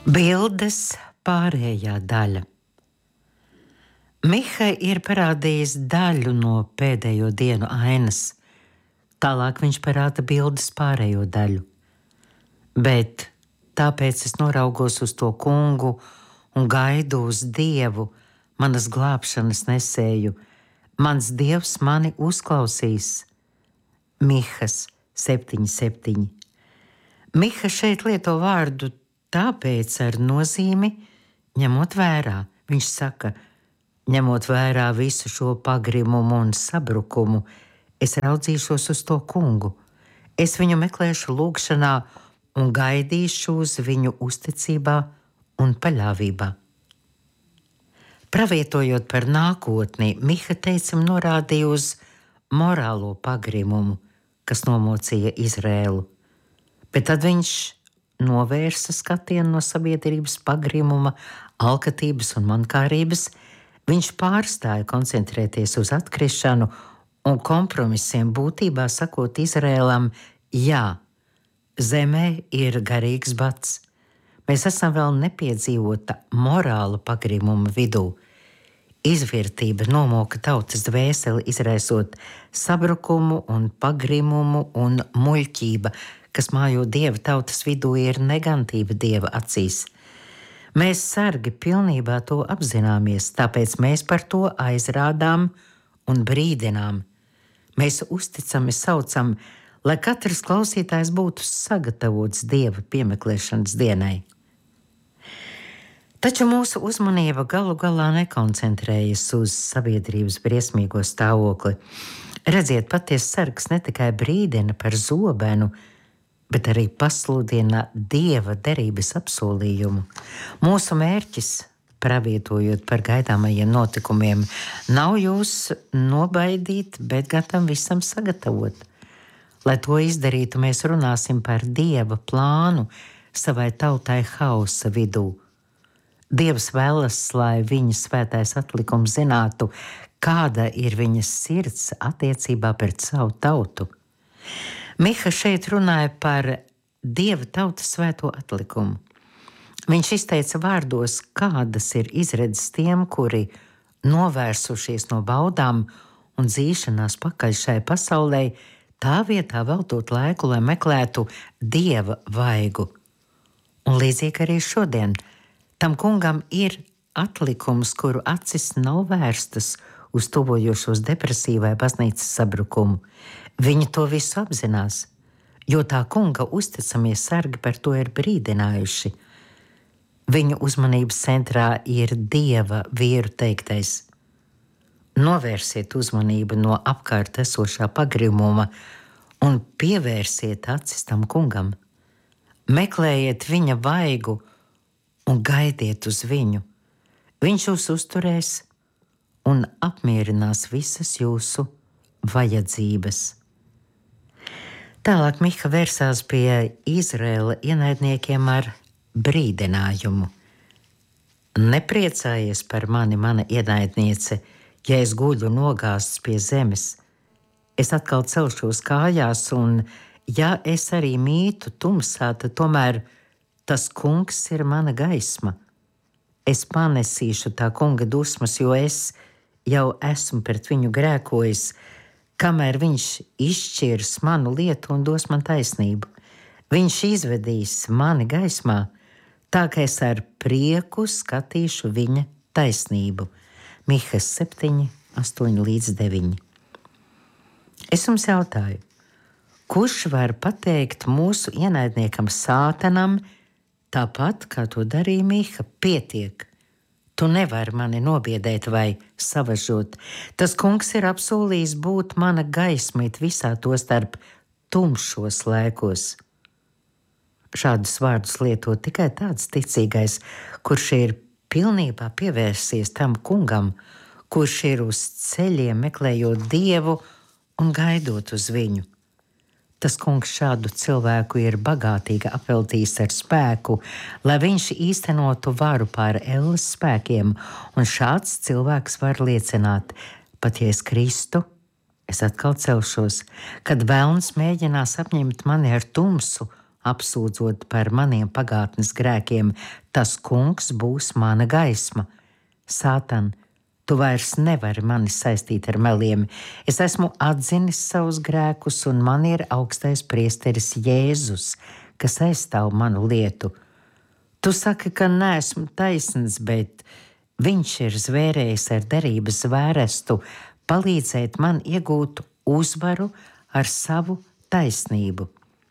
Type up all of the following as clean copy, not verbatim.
Bildes pārējā daļa. Miha ir parādījis daļu no pēdējo dienu ainas. Tālāk viņš parāda bildes pārējo daļu. Bet tāpēc es noraugos uz to kungu un gaidu uz Dievu, manas glābšanas nesēju. Mans Dievs mani uzklausīs. Mihas 7:7. Miha šeit lieto vārdu tāpēc ar nozīmi ņemot vērā. Viņš saka, ņemot vērā visu šo pagrimumu un sabrukumu, es raudzīšos uz to kungu. Es viņu meklēšu lūgšanā un gaidīšu uz viņu uzticībā un paļāvībā. Pravietojot par nākotni, Miha teicam norādīja uz morālo pagrimumu, kas nomocīja Izrēlu. Bet tad viņš novērsa skatienu no sabiedrības pagrimuma, alkatības un mankārības. Viņš pārstāja koncentrēties uz atkrišanu un kompromisiem, būtībā sakot Izrēlam, jā, zemē ir garīgs bats. Mēs esam vēl nepiedzīvota morāla pagrimuma vidū. Izvērtība nomoka tautas dvēseli, izraisot sabrukumu un pagrimumu, un muļķība, kas mājo Dieva tautas vidū, ir negantība Dieva acīs. Mēs sargi pilnībā to apzināmies, tāpēc mēs par to aizrādām un brīdinām. Mēs uzticami saucam, lai katrs klausītājs būtu sagatavots Dieva piemeklēšanas dienai. Taču mūsu uzmanība galu galā nekoncentrējas uz sabiedrības briesmīgo stāvokli. Redziet, patiesa sargs ne tikai brīdina par zobenu, bet arī pasludina Dieva derības apsolījumu. Mūsu mērķis, pravietojot par gaidāmajiem notikumiem, nav jūs nobaidīt, bet gan tam visam sagatavot. Lai to izdarītu, mēs runāsim par Dieva plānu savai tautai hausa vidū. Dievs vēlas, lai viņa svētais atlikums zinātu, kāda ir viņas sirds attiecībā pret savu tautu. Miha šeit runāja par Dieva tautas svēto atlikumu. Viņš izteica vārdos, kādas ir izredzes tiem, kuri novērsušies no baudām un dzīšanās pakaļ šai pasaulē, tā vietā veltot laiku, lai meklētu Dieva vaigu. Un līdzīgi arī šodien tam kungam ir atlikums, kuru acis nav vērstas uz tuvojošos depresiju vai baznīcas sabrukumu. Viņi to visu apzinās, jo tā kunga uzticamie sargi par to ir brīdinājuši. Viņu uzmanības centrā ir Dieva vīru teiktais. Novērsiet uzmanību no apkārt esošā pagrimuma un pievērsiet acis tam kungam. Meklējiet viņa vaigu un gaidiet uz viņu. Viņš jūs uzturēs un apmierinās visas jūsu vajadzības. Tālāk Miha vērsās pie Izraēla ienaidniekiem ar brīdinājumu. Nepriecājies par mani, mana ienaidniece, ja es guļu nogāzts pie zemes. Es atkal celšos kājās, un ja es arī mītu tumsā, tad tomēr tas kungs ir mana gaisma. Es panesīšu tā kunga dusmas, jo es jau esmu pret viņu grēkojis, kamēr viņš izšķirs manu lietu un dos man taisnību. Viņš izvedīs mani gaismā, tā ka es ar prieku skatīšu viņa taisnību. Mihas 7, 8 līdz 9. Es jums jautāju, kurš var pateikt mūsu ienaidniekam Sātanam, tāpat kā to darīja Miha, pietiek. Tu nevari mani nobiedēt vai savažot. Tas kungs ir apsolījis būt mana gaismīt visā to starp tumšos laikos. Šādus vārdus lieto tikai tāds ticīgais, kurš ir pilnībā pievērsies tam kungam, kurš ir uz ceļiem meklējot Dievu un gaidot uz viņu. Tas kungs šādu cilvēku ir bagātīgi apveltījis ar spēku, lai viņš īstenotu varu pār elles spēkiem, un šāds cilvēks var liecināt, pat ja es kristu, es atkal celšos, kad velns mēģinās apņemt mani ar tumsu apsūdzot par maniem pagātnes grēkiem, tas kungs būs mana gaisma. Sātan, tu vairs nevari mani saistīt ar meliem. Es esmu atzinis savus grēkus, un man ir augstais priesteris Jēzus, kas aizstāv manu lietu. Tu saki, ka neesmu taisns, bet viņš ir zvērējis ar derības zvērestu, palīdzēt man iegūt uzvaru ar savu taisnību.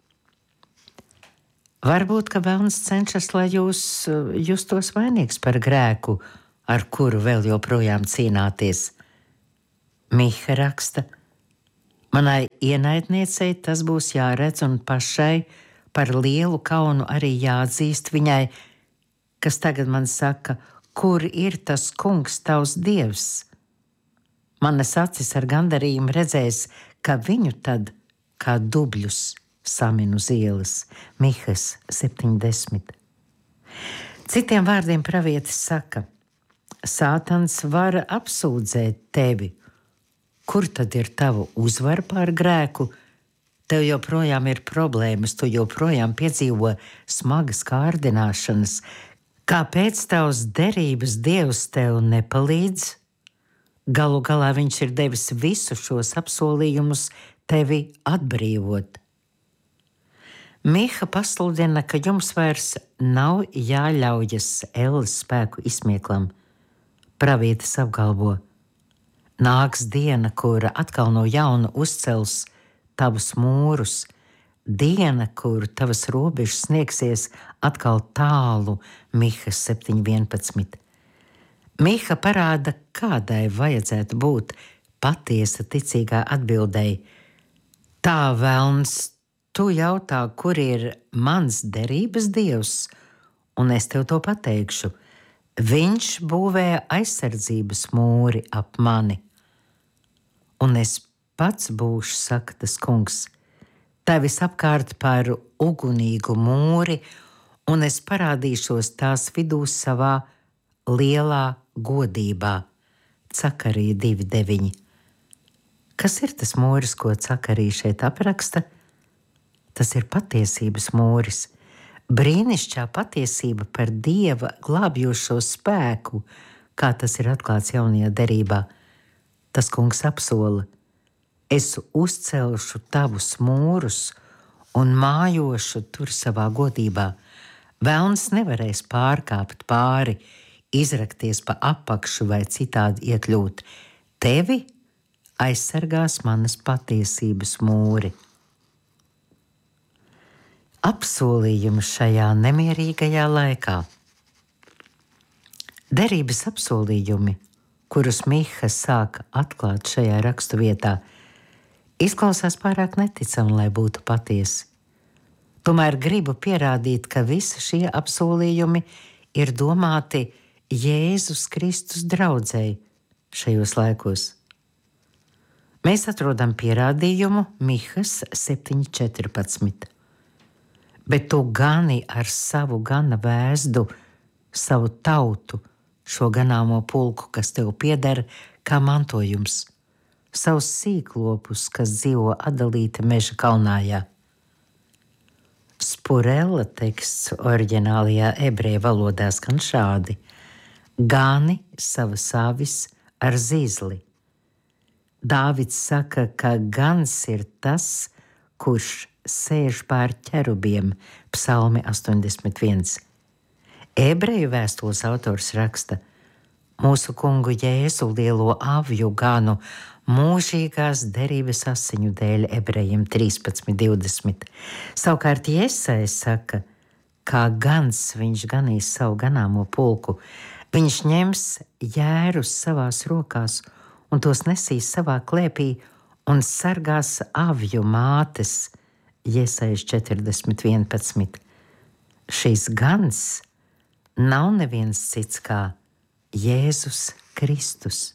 Varbūt, ka velns cenšas, lai jūs justos vainīgs par grēku, ar kuru vēl joprojām cīnāties. Miha raksta: manai ienaidniecei tas būs jāredz, un pašai par lielu kaunu arī jāatzīst viņai, kas tagad man saka, kur ir tas kungs tavs dievs. Manas acis ar gandarījumu redzēs, ka viņu tad kā dubļus samin uz ielas. Mihas 70. Citiem vārdiem pravietis saka: Sātans var apsūdzēt tevi. Kur tad ir tava uzvara pār grēku? Tev joprojām ir problēmas, tu joprojām piedzīvo smagas kārdināšanas. Kāpēc tavs derības dievs tev nepalīdz? Galu galā viņš ir devis visus šos apsolījumus tevi atbrīvot. Miha pasludina, ka jums vairs nav jāļaujas elles spēku izsmieklam. Pravietis apgalvo: nāks diena, kura atkal no jauna uzcels tavus mūrus, diena, kur tavas robežas sniegsies atkal tālu. Miha 7.11. Miha parāda, kādai vajadzētu būt patiesa ticīgā atbildēji. Tā, velns, tu jautā, kur ir mans derības dievs, un es tev to pateikšu. Viņš būvēja aizsardzības mūri ap mani. Un es pats būšu, saka tas kungs, tevis apkārt par ugunīgu mūri, un es parādīšos tās vidū savā lielā godībā. Cakarija 2.9. Kas ir tas mūris, ko Cakarija šeit apraksta? Tas ir patiesības mūris. Brīnišķīgā patiesība par Dieva glābjošo spēku, kā tas ir atklāts jaunajā derībā. Tas kungs apsola: es uzcelšu tavus mūrus un mājošu tur savā godībā. Velns nevarēs pārkāpt pāri, izrakties pa apakšu vai citādi iekļūt. Tevi aizsargās manas patiesības mūri. Apsolījumi šajā nemierīgajā laikā. Derības apsolījumi, kurus Miha sāka atklāt šajā raksturvietā, izklausās pārāk neticami, lai būtu patiesi. Tomēr gribu pierādīt, ka visi šie apsolījumi ir domāti Jēzus Kristus draudzei šajos laikos. Mēs atrodam pierādījumu Mihas 7.14. Bet tu gani ar savu gana vēzdu, savu tautu, šo ganāmo pulku, kas tev pieder kā mantojums, savus sīklopus, kas dzīvo atdalīti meža kalnājā. Spurella teksts oriģinālajā ebreju valodā skan šādi: gani savas avis ar zīzli. Dāvids saka, ka gans ir tas, kurš sēž pār ķerubiem, Psalmi 81. Ebreju vēstules autors raksta: mūsu kungu Jēzu lielo avju ganu mūžīgās derības asiņu dēļ, Ebrejiem 13.20. Savukārt Jesai saka, kā gans viņš ganīs savu ganāmo pulku. Viņš ņems jērus savās rokās un tos nesīs savā klēpī un sargās avju mātes, Jesajas 40.11. Šis gans nav neviens cits kā Jēzus Kristus.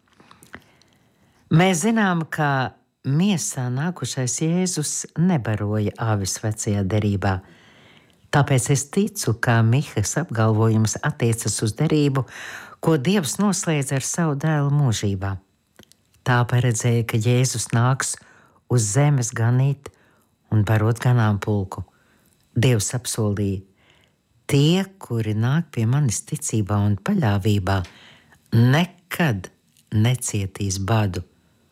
Mēs zinām, ka miesā nākušais Jēzus nebaroja avis vecajā derībā. Tāpēc es ticu, ka Mihas apgalvojums attiecas uz derību, ko Dievs noslēdz ar savu dēlu mūžībā. Tā paredzēja, ka Jēzus nāks uz zemes ganīt un barot ganāmpulku. Dievs apsolīja: tie, kuri nāk pie manis ticībā un paļāvībā, nekad necietīs badu.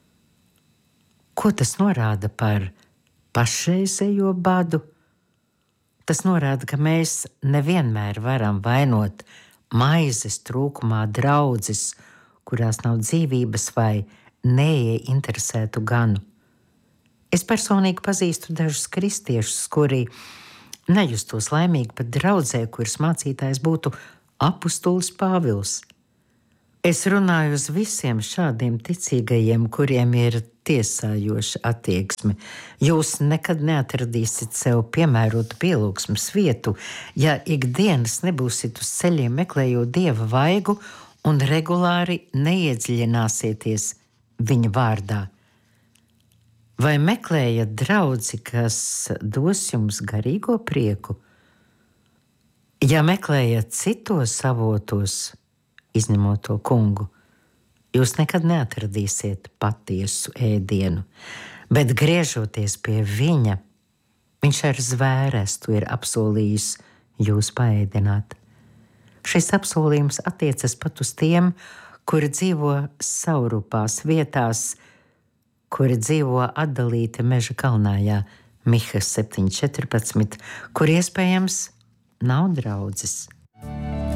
Ko tas norāda par pašreizējo badu? Tas norāda, ka mēs nevienmēr varam vainot maizes trūkumā draudzes, kurās nav dzīvības vai neieinteresētu ganu. Es personīgi pazīstu dažus kristiešus, kuri nejustos laimīgi pat draudzē, kuras mācītājs būtu apustulis Pāvils. Es runāju uz visiem šādiem ticīgajiem, kuriem ir tiesājoša attieksme. Jūs nekad neatradīsiet sev piemērotu pielūgsmes vietu, ja ikdienas nebūsiet uz ceļiem meklējot Dieva vaigu un regulāri neiedziļināsieties viņa vārdā. Vai meklējat draudzi, kas dos jums garīgo prieku? Ja meklējat citos avotos, izņemot to kungu, jūs nekad neatradīsiet patiesu ēdienu, bet griežoties pie viņa, viņš ar zvērestu ir apsolījis jūs paēdināt. Šis apsolījums attiecas pat uz tiem, kuri dzīvo saurupās vietās, kuri dzīvo atdalīti meža kalnājā, Miha 7.14, kur iespējams nav draudzes.